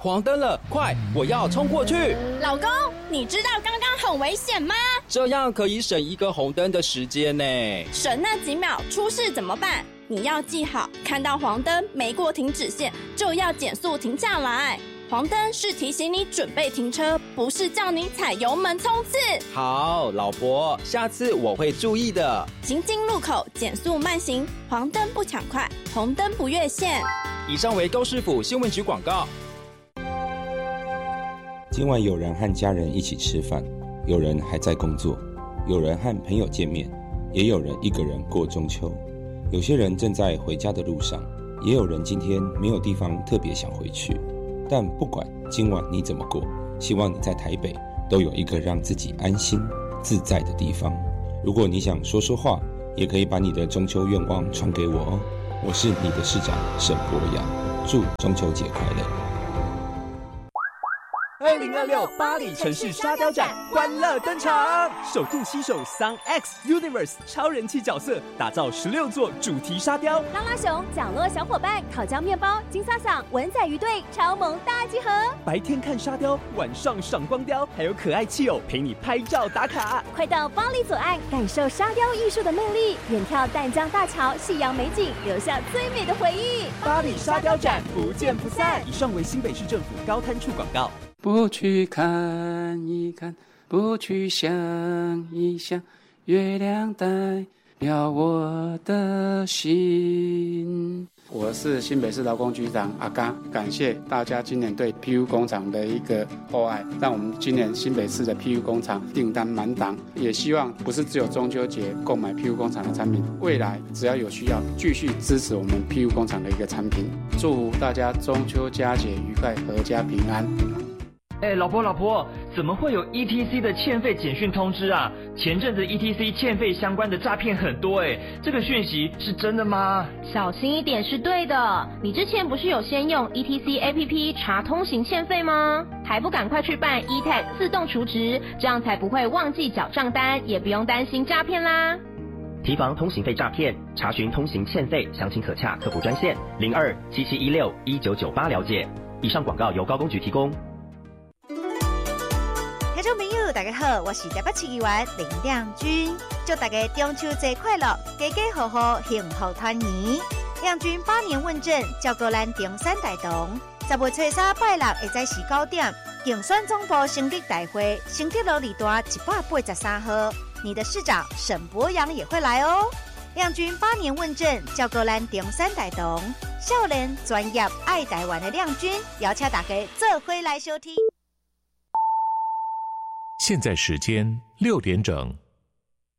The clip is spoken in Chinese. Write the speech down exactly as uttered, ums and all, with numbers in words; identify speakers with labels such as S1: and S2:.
S1: 黄灯了，快，我要冲过去！
S2: 老公，你知道刚刚很危险吗？
S1: 这样可以省一个红灯的时间呢。
S2: 省那几秒，出事怎么办？你要记好，看到黄灯没过停止线，就要减速停下来。黄灯是提醒你准备停车，不是叫你踩油门冲刺。
S1: 好，老婆，下次我会注意的。
S2: 行经路口减速慢行，黄灯不抢快，红灯不越线。
S1: 以上为高市府新闻局广告。
S3: 今晚有人和家人一起吃饭，有人还在工作，有人和朋友见面，也有人一个人过中秋。有些人正在回家的路上，也有人今天没有地方特别想回去。但不管今晚你怎么过，希望你在台北都有一个让自己安心自在的地方。如果你想说说话，也可以把你的中秋愿望传给我哦。我是你的市长沈博阳，祝中秋节快乐。
S4: 二零二六巴黎城市沙雕展欢乐登场，首度携手 Sun X Universe 超人气角色，打造十六座主题沙雕。
S5: 拉拉熊、角落小伙伴、烤焦面包、金沙响、文仔鱼队超萌大集合。
S4: 白天看沙雕，晚上赏光雕，还有可爱气友陪你拍照打卡。
S5: 快到巴黎左岸，感受沙雕艺术的魅力，远眺淡江大桥，夕阳美景，留下最美的回忆。
S4: 巴黎沙雕展不见不散。以上为新北市政府高滩处广告。
S6: 不去看一看，不去想一想，月亮代表我的心。我是新北市劳工局长阿刚，感谢大家今年对 P U 工厂的一个厚爱，让我们今年新北市的 P U 工厂订单满档，也希望不是只有中秋节购买 P U 工厂的产品，未来只要有需要，继续支持我们 P U 工厂的一个产品。祝福大家中秋佳节愉快，阖家平安。
S7: 哎，老婆老婆，怎么会有 E T C 的欠费简讯通知啊？前阵子 E T C 欠费相关的诈骗很多哎，这个讯息是真的吗？
S8: 小心一点是对的。你之前不是有先用 E T C A P P 查通行欠费吗？还不赶快去办 E T A G 自动储值，这样才不会忘记缴账单，也不用担心诈骗啦。
S9: 提防通行费诈骗，查询通行欠费，详情可洽客服专线零二七七一六一九九八了解。以上广告由高工局提供。
S10: 听众朋友大家好，我是台北市议员林亮君，祝大家中秋节快乐，家家户户幸福团圆。亮君百年问政，照顾咱中山大同。十月初三拜六下午时九点，竞选总部成立大会，成绩路二段一百八十三号，你的市长沈博阳也会来哦。亮君百年问政，照顾咱中山大同。少年专业爱台湾的亮君，邀请大家做伙来收听。
S11: 现在时间六点整。